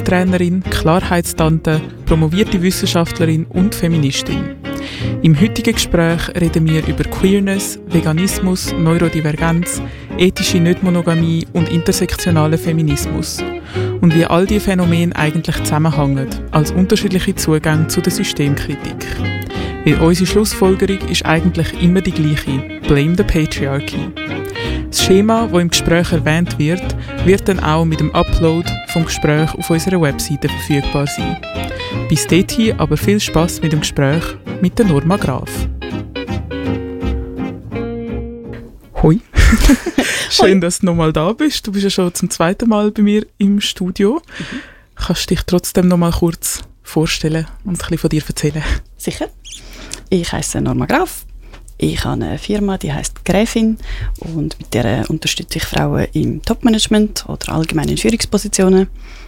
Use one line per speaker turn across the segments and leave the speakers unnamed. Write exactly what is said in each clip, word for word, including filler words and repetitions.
Mentaltrainerin, Klarheitstante, promovierte Wissenschaftlerin und Feministin. Im heutigen Gespräch reden wir über Queerness, Veganismus, Neurodivergenz, ethische Nichtmonogamie und intersektionalen Feminismus. Und wie all diese Phänomene eigentlich zusammenhängen, als unterschiedliche Zugänge zu der Systemkritik. Weil unsere Schlussfolgerung ist eigentlich immer die gleiche: Blame the Patriarchy. Das Schema, das im Gespräch erwähnt wird, wird dann auch mit dem Upload vom Gespräch auf unserer Webseite verfügbar sein. Bis dahin aber viel Spass mit dem Gespräch mit der Norma Graf. Hoi. Schön, Hoi. Dass du nochmal da bist. Du bist ja schon zum zweiten Mal bei mir im Studio. Mhm. Kannst du dich trotzdem noch mal kurz vorstellen und ein bisschen von dir erzählen?
Sicher. Ich heiße Norma Graf. Ich habe eine Firma, die heisst Gräfin, und mit der unterstütze ich Frauen im Topmanagement oder allgemein in Führungspositionen.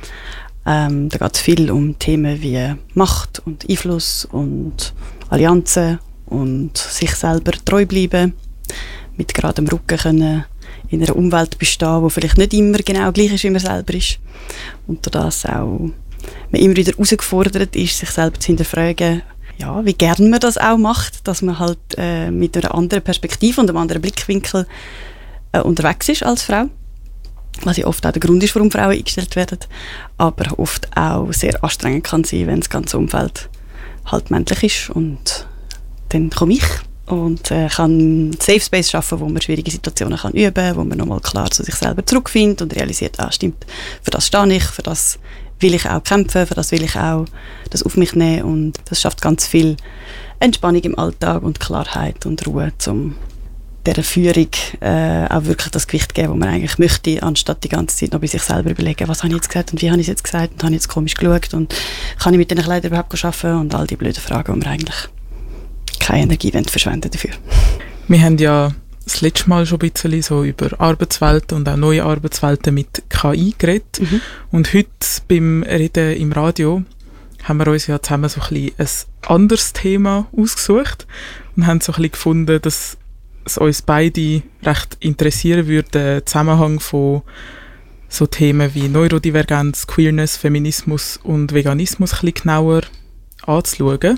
Ähm, da geht es viel um Themen wie Macht und Einfluss und Allianzen und sich selber treu bleiben, mit geradem Rücken können in einer Umwelt bestehen, die vielleicht nicht immer genau gleich ist, wie man selber ist. Und durch das auch man immer wieder herausgefordert ist, sich selber zu hinterfragen, ja, wie gern man das auch macht, dass man halt äh, mit einer anderen Perspektive und einem anderen Blickwinkel äh, unterwegs ist als Frau. Was ja oft auch der Grund ist, warum Frauen eingestellt werden. Aber oft auch sehr anstrengend kann sein, wenn das ganze Umfeld halt männlich ist. Und dann komme ich und äh, kann Safe Space schaffen, wo man schwierige Situationen kann üben kann, wo man nochmal klar zu sich selber zurückfindet und realisiert, ah, stimmt, für das stehe ich, für das will ich auch kämpfen, für das will ich auch das auf mich nehmen, und das schafft ganz viel Entspannung im Alltag und Klarheit und Ruhe, um dieser Führung äh, auch wirklich das Gewicht geben, das man eigentlich möchte, anstatt die ganze Zeit noch bei sich selber überlegen, was habe ich jetzt gesagt und wie habe ich es jetzt gesagt und habe ich jetzt komisch geschaut und kann ich mit diesen Kleidern überhaupt arbeiten und all die blöden Fragen, wo man eigentlich keine Energie verschwenden dafür.
Wir haben ja das letzte Mal schon ein bisschen so über Arbeitswelten und auch neue Arbeitswelten mit K I geredet. Mhm. Und heute beim Reden im Radio haben wir uns ja zusammen so ein bisschen ein anderes Thema ausgesucht und haben so ein bisschen gefunden, dass es uns beide recht interessieren würde, den Zusammenhang von so Themen wie Neurodivergenz, Queerness, Feminismus und Veganismus ein bisschen genauer anzuschauen.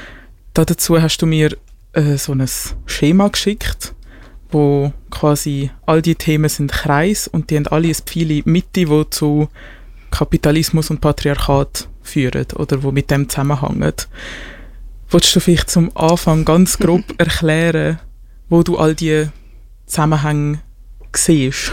Dazu hast du mir äh, so ein Schema geschickt, wo quasi all die Themen sind Kreis und die haben alle ein Pfeil in die Mitte, die zu Kapitalismus und Patriarchat führen oder wo mit dem zusammenhängen. Willst du vielleicht zum Anfang ganz grob erklären, wo du all diese Zusammenhänge siehst?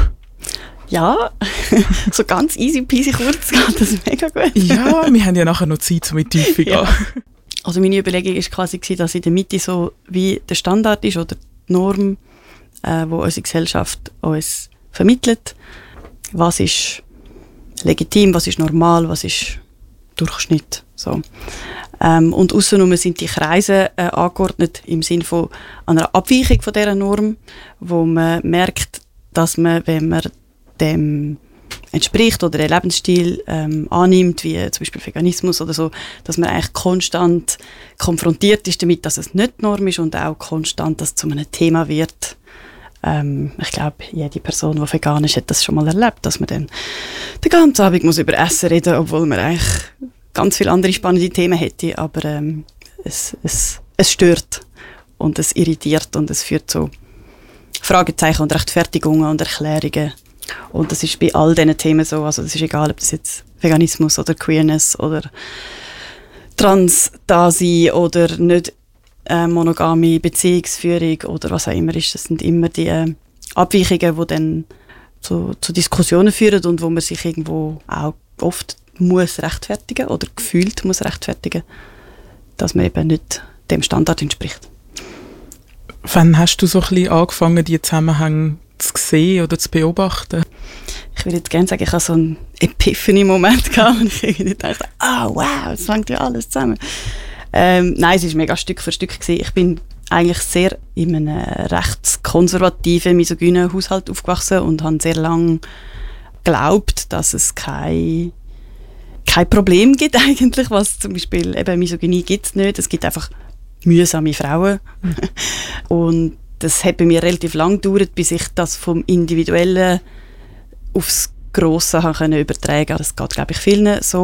Ja, so ganz easy peasy kurz geht das mega gut.
Ja, wir haben ja nachher noch Zeit, um in die Tiefe zu gehen.
Also meine Überlegung war quasi, dass in der Mitte so wie der Standard ist oder die Norm, äh, wo unsere Gesellschaft uns vermittelt. Was ist legitim, was ist normal, was ist Durchschnitt. So. Ähm, und aussenrum sind die Kreise äh, angeordnet im Sinne von einer Abweichung von dieser Norm, wo man merkt, dass man, wenn man dem entspricht oder den Lebensstil ähm, annimmt, wie zum Beispiel Veganismus oder so, dass man eigentlich konstant konfrontiert ist damit, dass es nicht die Norm ist und auch konstant, dass es zu einem Thema wird. Ähm, ich glaube, jede Person, die vegan ist, hat das schon mal erlebt, dass man dann den ganzen Abend muss über Essen reden, obwohl man eigentlich ganz viele andere spannende Themen hätte, aber ähm, es, es, es stört und es irritiert und es führt zu Fragezeichen und Rechtfertigungen und Erklärungen. Und das ist bei all diesen Themen so, also es ist egal, ob das jetzt Veganismus oder Queerness oder Trans-Dasein oder nicht äh, monogame Beziehungsführung oder was auch immer ist, das sind immer die äh, Abweichungen, die dann zu, zu Diskussionen führen und wo man sich irgendwo auch oft muss rechtfertigen oder gefühlt muss rechtfertigen, dass man eben nicht dem Standard entspricht.
Wann hast du so ein bisschen angefangen, die Zusammenhänge zu sehen oder zu beobachten?
Ich würde jetzt gerne sagen, ich hatte so einen Epiphany-Moment gehabt und ich irgendwie dachte, ah, oh, wow, es fängt ja alles zusammen. Ähm, nein, es war mega Stück für Stück gewesen. Ich bin eigentlich sehr in einem rechtskonservativen, misogynen Haushalt aufgewachsen und habe sehr lange geglaubt, dass es kein, kein Problem gibt eigentlich, was zum Beispiel eben Misogynie gibt es nicht. Es gibt einfach mühsame Frauen. Mhm. Und das hat bei mir relativ lang gedauert, bis ich das vom Individuellen aufs Grosse habe können übertragen. Das geht, glaube ich, vielen so.